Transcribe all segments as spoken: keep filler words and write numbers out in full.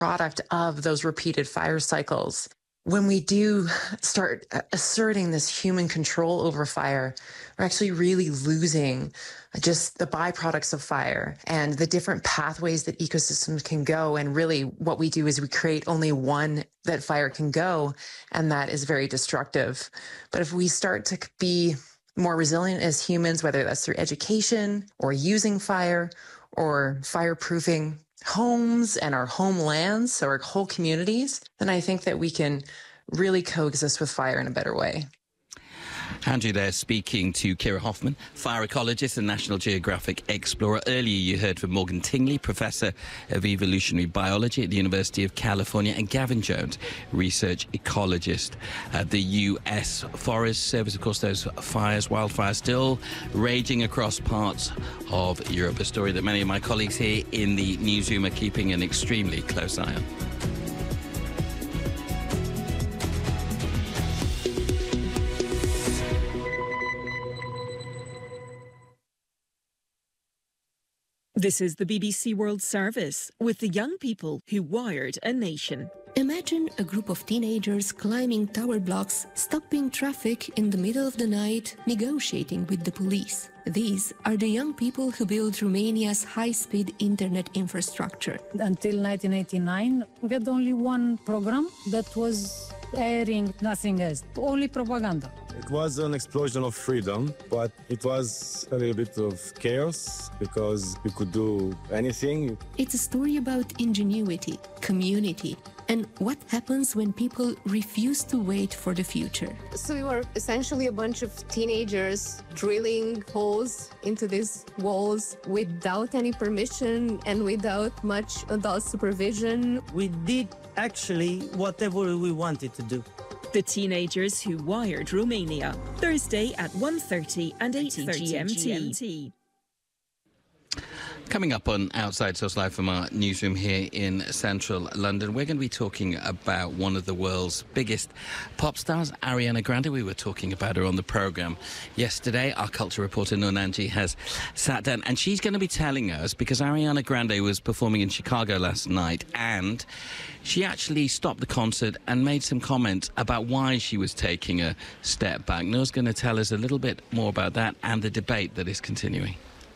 product of those repeated fire cycles. When we do start asserting this human control over fire, we're actually really losing just the byproducts of fire and the different pathways that ecosystems can go. And really what we do is we create only one that fire can go, and that is very destructive. But if we start to be more resilient as humans, whether that's through education or using fire or fireproofing homes and our homelands, so our whole communities, then I think that we can really coexist with fire in a better way. Andrew there speaking to Kira Hoffman, fire ecologist and National Geographic explorer. Earlier you heard from Morgan Tingley, Professor of Evolutionary Biology at the University of California, and Gavin Jones, Research Ecologist at the U S Forest Service. Of course, those fires, wildfires, still raging across parts of Europe, a story that many of my colleagues here in the newsroom are keeping an extremely close eye on. This is the B B C World Service with the young people who wired a nation. Imagine a group of teenagers climbing tower blocks, stopping traffic in the middle of the night, negotiating with the police. These are the young people who built Romania's high-speed internet infrastructure. Until nineteen eighty-nine, we had only one program that was airing nothing else, only propaganda. It was an explosion of freedom, but it was a little bit of chaos because you could do anything. It's a story about ingenuity, community, and what happens when people refuse to wait for the future. So we were essentially a bunch of teenagers drilling holes into these walls without any permission and without much adult supervision. We did actually whatever we wanted to do. The teenagers who wired Romania, Thursday at one thirty and eight thirty G M T. Coming up on Outside Source Live from our newsroom here in central London, we're going to be talking about one of the world's biggest pop stars, Ariana Grande. We were talking about her on the programme yesterday. Our culture reporter, Nonanji, has sat down, and she's going to be telling us, because Ariana Grande was performing in Chicago last night, and she actually stopped the concert and made some comments about why she was taking a step back. Nora's going to tell us a little bit more about that and the debate that is continuing.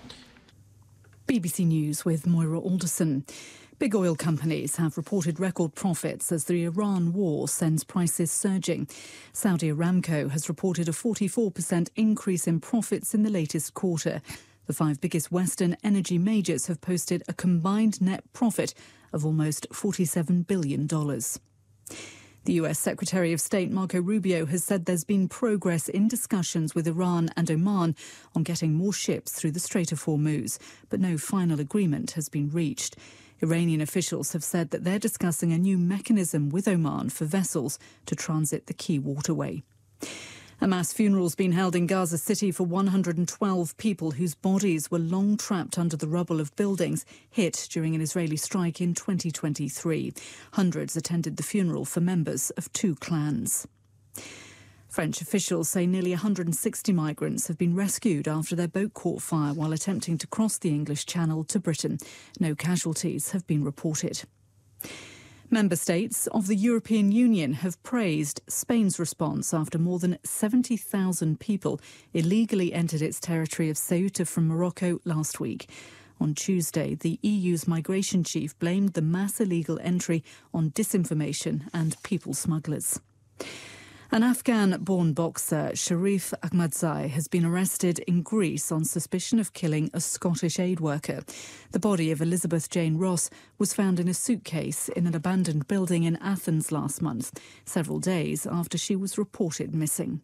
B B C News with Moira Alderson. Big oil companies have reported record profits as the Iran war sends prices surging. Saudi Aramco has reported a forty-four percent increase in profits in the latest quarter. The five biggest Western energy majors have posted a combined net profit of almost forty-seven billion dollars. The U S Secretary of State Marco Rubio has said there's been progress in discussions with Iran and Oman on getting more ships through the Strait of Hormuz, but no final agreement has been reached. Iranian officials have said that they're discussing a new mechanism with Oman for vessels to transit the key waterway. A mass funeral's been held in Gaza City for one hundred twelve people whose bodies were long trapped under the rubble of buildings hit during an Israeli strike in twenty twenty-three. Hundreds attended the funeral for members of two clans. French officials say nearly one hundred sixty migrants have been rescued after their boat caught fire while attempting to cross the English Channel to Britain. No casualties have been reported. Member states of the European Union have praised Spain's response after more than seventy thousand people illegally entered its territory of Ceuta from Morocco last week. On Tuesday, the E U's migration chief blamed the mass illegal entry on disinformation and people smugglers. An Afghan-born boxer, Sharif Ahmadzai, has been arrested in Greece on suspicion of killing a Scottish aid worker. The body of Elizabeth Jane Ross was found in a suitcase in an abandoned building in Athens last month, several days after she was reported missing.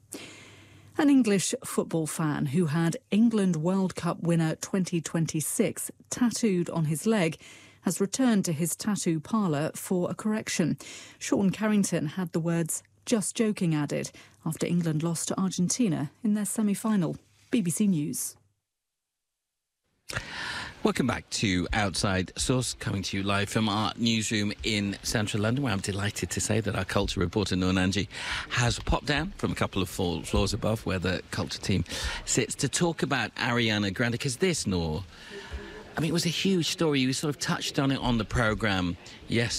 An English football fan who had England World Cup winner twenty twenty-six tattooed on his leg has returned to his tattoo parlour for a correction. Sean Carrington had the words "just joking" added after England lost to Argentina in their semi-final. B B C News. Welcome back to Outside Source, coming to you live from our newsroom in central London, where I'm delighted to say that our culture reporter, Nonanji, has popped down from a couple of floors above where the culture team sits to talk about Ariana Grande. Because this, Nor, I mean, it was a huge story. You sort of touched on it on the programme yesterday.